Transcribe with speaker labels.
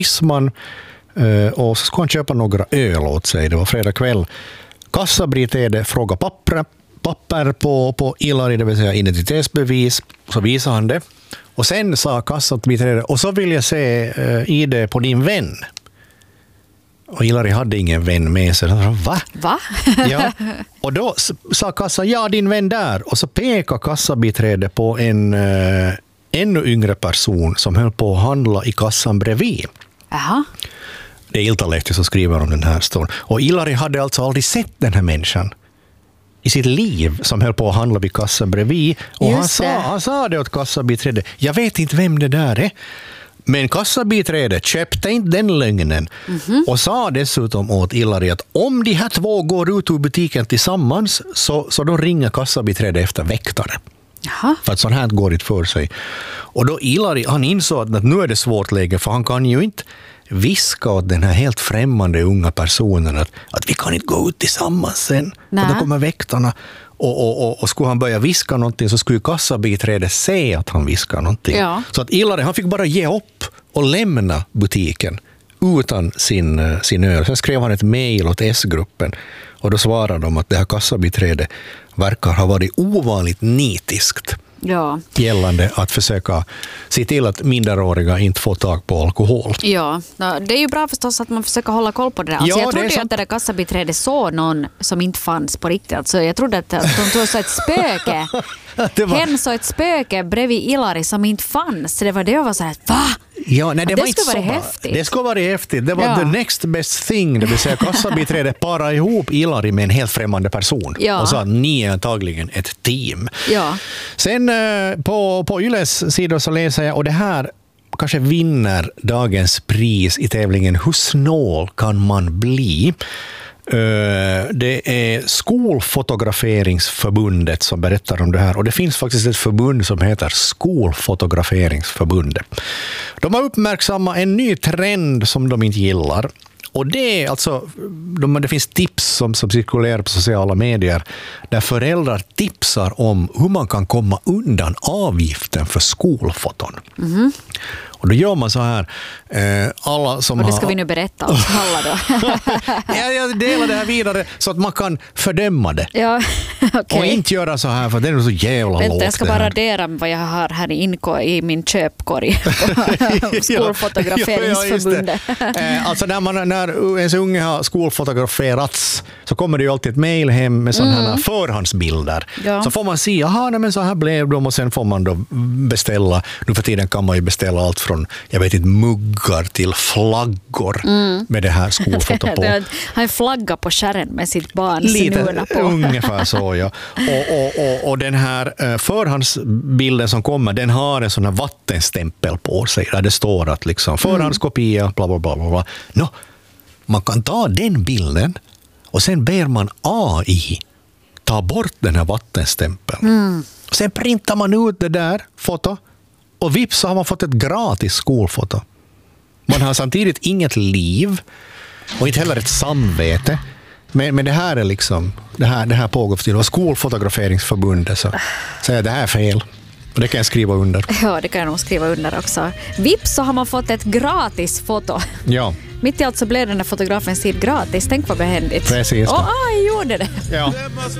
Speaker 1: Isman och så skulle han köpa några öl åt sig. Det var fredag kväll. Kassabiträde frågar papper på Ilari, det vill säga identitetsbevis. Så visade han det. Och sen sa kassabiträde, och så vill jag se ID på din vän. Och Ilari hade ingen vän med sig. Va? Ja. Och då sa kassan, ja, din vän där. Och så pekade kassabiträde på en ännu yngre person som höll på att handla i kassan bredvid.
Speaker 2: Jaha.
Speaker 1: Det är Iltalehti som skriver om den här storyn. Och Ilari hade alltså aldrig sett den här människan i sitt liv som höll på att handla vid kassan bredvid. Och han sa det åt kassabiträdet. Jag vet inte vem det där är. Men kassabiträdet köpte inte den lögnen. Och sa dessutom åt Ilari att om de här två går ut ur butiken tillsammans så då ringer kassabiträdet efter väktare.
Speaker 2: Jaha.
Speaker 1: För att sånt här går inte för sig. Och då Ilari, han insåg att nu är det svårt läge, för han kan ju inte viska åt den här helt främmande unga personen att vi kan inte gå ut tillsammans sen. Och då kommer väktarna. Och skulle han börja viska någonting så skulle kassabiträdet se att han viskar någonting. Ja. Så att Ilari, han fick bara ge upp och lämna butiken utan sin öl. Sen skrev han ett mejl åt S-gruppen och då svarade de att det här kassabiträdet verkar ha varit ovanligt nitiskt. Ja. Gällande att försöka se till att minderåriga inte får tag på alkohol.
Speaker 2: Ja, det är ju bra förstås att man försöker hålla koll på det där. Alltså jag trodde att det där kassabiträdet såg någon som inte fanns på riktigt. Alltså jag trodde att de såg ett spöke. Hen såg ett spöke bredvid Ilari som inte fanns. Det var det jag var så här, va?
Speaker 1: Ja, nej, det var inte
Speaker 2: skulle vara häftigt.
Speaker 1: Det skulle vara häftigt. Det var the next best thing. Det vill säga kassabiträdet para ihop Ilari med en helt främmande person. Ja. Och sa att ni är antagligen ett team. Ja. Sen på Yles sida så läser jag, och det här kanske vinner dagens pris i tävlingen Hur snål kan man bli? Det är Skolfotograferingsförbundet som berättar om det här, och det finns faktiskt ett förbund som heter Skolfotograferingsförbundet. De har uppmärksammat en ny trend som de inte gillar, och det är alltså det finns tips som cirkulerar på sociala medier där föräldrar tipsar om hur man kan komma undan avgiften för skolfoton. Och då gör man så här, alla som
Speaker 2: och det ska vi nu berätta om alla då.
Speaker 1: Jag delar det här vidare så att man kan fördöma det.
Speaker 2: Ja, okay.
Speaker 1: Och inte göra så här, för det är så jävla lågt.
Speaker 2: Vänta, jag ska bara radera vad jag har här i min köpkorg på Skolfotograferingsförbundet.
Speaker 1: Alltså när ens unge har skolfotograferats så kommer det ju alltid ett mejl hem med sådana här förhandsbilder. Ja. Så får man se, men så här blev de, och sen får man då beställa. Nu för tiden kan man ju beställa allt från, jag vet inte, muggar till flaggor med det här skolfoto på.
Speaker 2: Han har en flagga på skärmen med sitt barn
Speaker 1: lite på. Ungefär så, ja. Och den här förhandsbilden som kommer, den har en sån här vattenstämpel på sig där det står att liksom förhandskopia, bla bla bla bla. No, man kan ta den bilden och sen ber man AI ta bort den här vattenstämpeln. Sen printar man ut det där foto. Och vips så har man fått ett gratis skolfoto. Man har samtidigt inget liv och inte heller ett samvete. Men det här är liksom, det här pågår för tiden. Och Skolfotograferingsförbundet så säger det här är fel. Och det kan jag skriva under.
Speaker 2: Ja, det kan jag nog skriva under också. Vips så har man fått ett gratis foto.
Speaker 1: Ja.
Speaker 2: Mitt i allt så blev den där fotografens tid gratis. Tänk vad behändigt.
Speaker 1: Precis.
Speaker 2: Och AI gjorde det.
Speaker 1: Ja.